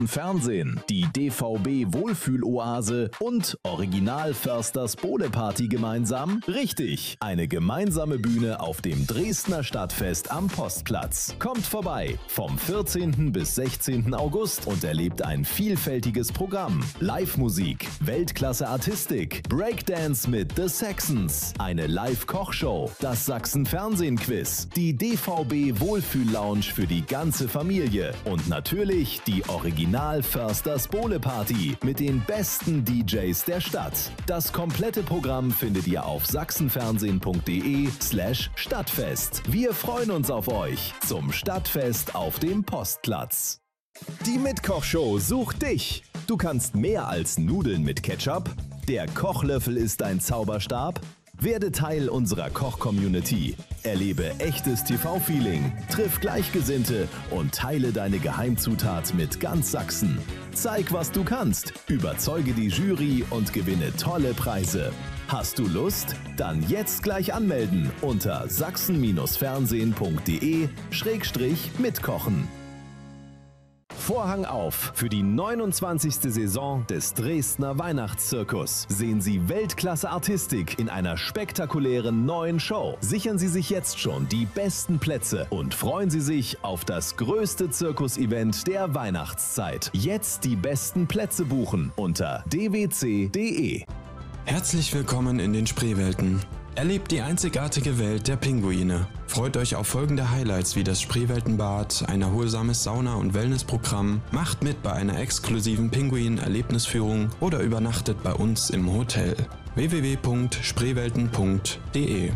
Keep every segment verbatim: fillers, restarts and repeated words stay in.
Fernsehen, die D V B Wohlfühloase und Original Försters Bohle-Party gemeinsam? Richtig, eine gemeinsame Bühne auf dem Dresdner Stadtfest am Postplatz. Kommt vorbei vom vierzehnten bis sechzehnten August und erlebt ein vielfältiges Programm. Live-Musik, Weltklasse-Artistik, Breakdance mit The Saxons, eine Live-Kochshow, das Sachsen-Fernsehen-Quiz, die D V B Wohlfühl-Lounge für die ganze Familie und natürlich die Original Försters Bohle-Party mit den besten D Js der Stadt. Das komplette Programm findet ihr auf sachsenfernsehen.de slash Stadtfest. Wir freuen uns auf euch zum Stadtfest auf dem Postplatz. Die Mitkochshow sucht dich. Du kannst mehr als Nudeln mit Ketchup. Der Kochlöffel ist ein Zauberstab. Werde Teil unserer Koch-Community. Erlebe echtes T V-Feeling, triff Gleichgesinnte und teile deine Geheimzutat mit ganz Sachsen. Zeig, was du kannst, überzeuge die Jury und gewinne tolle Preise. Hast du Lust? Dann jetzt gleich anmelden unter sachsen-fernsehen.de schrägstrich mitkochen. Vorhang auf für die neunundzwanzigste Saison des Dresdner Weihnachtszirkus. Sehen Sie Weltklasse-Artistik in einer spektakulären neuen Show. Sichern Sie sich jetzt schon die besten Plätze und freuen Sie sich auf das größte Zirkus-Event der Weihnachtszeit. Jetzt die besten Plätze buchen unter d w c punkt d e. Herzlich willkommen in den Spreewelten. Erlebt die einzigartige Welt der Pinguine. Freut euch auf folgende Highlights wie das Spreeweltenbad, ein erholsames Sauna- und Wellnessprogramm, macht mit bei einer exklusiven Pinguin-Erlebnisführung oder übernachtet bei uns im Hotel. w w w punkt spreewelten punkt d e.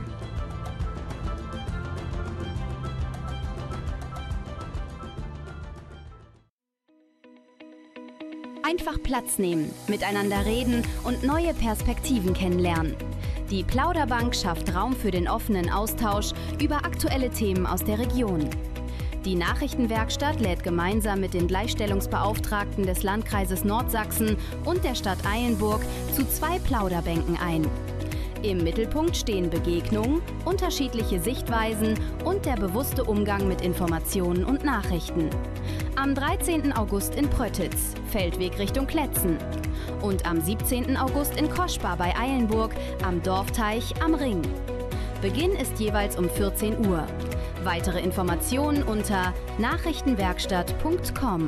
Einfach Platz nehmen, miteinander reden und neue Perspektiven kennenlernen. Die Plauderbank schafft Raum für den offenen Austausch über aktuelle Themen aus der Region. Die Nachrichtenwerkstatt lädt gemeinsam mit den Gleichstellungsbeauftragten des Landkreises Nordsachsen und der Stadt Eilenburg zu zwei Plauderbänken ein. Im Mittelpunkt stehen Begegnungen, unterschiedliche Sichtweisen und der bewusste Umgang mit Informationen und Nachrichten. Am dreizehnten August in Pröttitz, Feldweg Richtung Kletzen. Und am siebzehnten August in Koschbar bei Eilenburg am Dorfteich am Ring. Beginn ist jeweils um vierzehn Uhr. Weitere Informationen unter nachrichtenwerkstatt punkt com.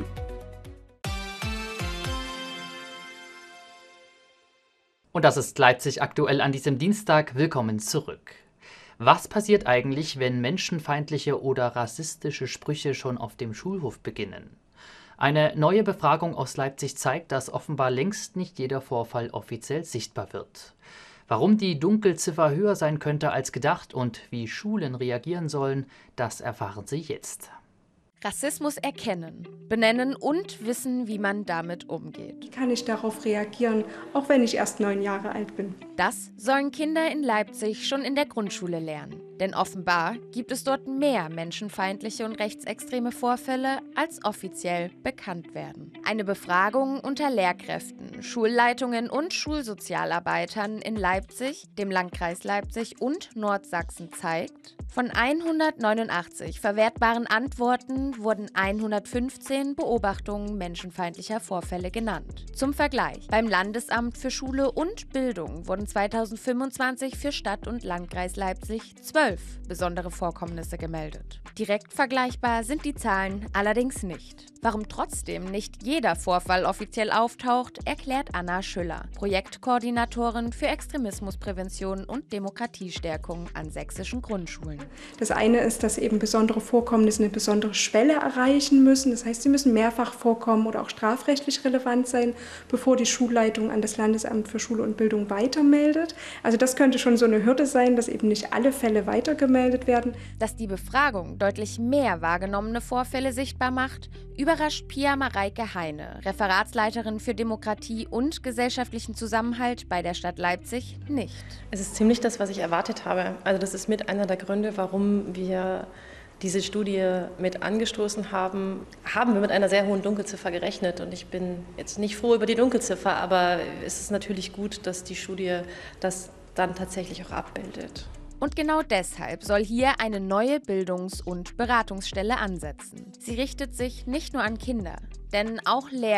Und das ist Leipzig aktuell an diesem Dienstag. Willkommen zurück. Was passiert eigentlich, wenn menschenfeindliche oder rassistische Sprüche schon auf dem Schulhof beginnen? Eine neue Befragung aus Leipzig zeigt, dass offenbar längst nicht jeder Vorfall offiziell sichtbar wird. Warum die Dunkelziffer höher sein könnte als gedacht und wie Schulen reagieren sollen, das erfahren Sie jetzt. Rassismus erkennen, benennen und wissen, wie man damit umgeht. Wie kann ich darauf reagieren, auch wenn ich erst neun Jahre alt bin? Das sollen Kinder in Leipzig schon in der Grundschule lernen. Denn offenbar gibt es dort mehr menschenfeindliche und rechtsextreme Vorfälle, als offiziell bekannt werden. Eine Befragung unter Lehrkräften, Schulleitungen und Schulsozialarbeitern in Leipzig, dem Landkreis Leipzig und Nordsachsen zeigt, von hundertneunundachtzig verwertbaren Antworten wurden hundertfünfzehn Beobachtungen menschenfeindlicher Vorfälle genannt. Zum Vergleich: Beim Landesamt für Schule und Bildung wurden zweitausendfünfundzwanzig für Stadt und Landkreis Leipzig zwölf besondere Vorkommnisse gemeldet. Direkt vergleichbar sind die Zahlen allerdings nicht. Warum trotzdem nicht jeder Vorfall offiziell auftaucht, erklärt Anna Schüller, Projektkoordinatorin für Extremismusprävention und Demokratiestärkung an sächsischen Grundschulen. Das eine ist, dass eben besondere Vorkommnisse eine besondere Schwelle erreichen müssen. Das heißt, sie müssen mehrfach vorkommen oder auch strafrechtlich relevant sein, bevor die Schulleitung an das Landesamt für Schule und Bildung weitermeldet. Also das könnte schon so eine Hürde sein, dass eben nicht alle Fälle weitergemeldet werden. Dass die Befragung deutlich mehr wahrgenommene Vorfälle sichtbar macht, überrascht Pia Mareike Heine, Referatsleiterin für Demokratie und gesellschaftlichen Zusammenhalt bei der Stadt Leipzig, nicht. Es ist ziemlich das, was ich erwartet habe. Also das ist mit einer der Gründe, warum wir diese Studie mit angestoßen haben. Haben wir mit einer sehr hohen Dunkelziffer gerechnet und ich bin jetzt nicht froh über die Dunkelziffer, aber es ist natürlich gut, dass die Studie das dann tatsächlich auch abbildet. Und genau deshalb soll hier eine neue Bildungs- und Beratungsstelle ansetzen. Sie richtet sich nicht nur an Kinder, denn auch Lehrkräfte